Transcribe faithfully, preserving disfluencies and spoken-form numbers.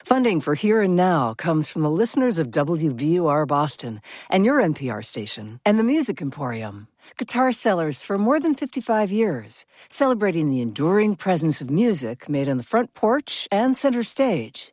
Funding for Here and Now comes from the listeners of W B U R Boston and your N P R station and the Music Emporium, guitar sellers for more than fifty-five years, celebrating the enduring presence of music made on the front porch and center stage.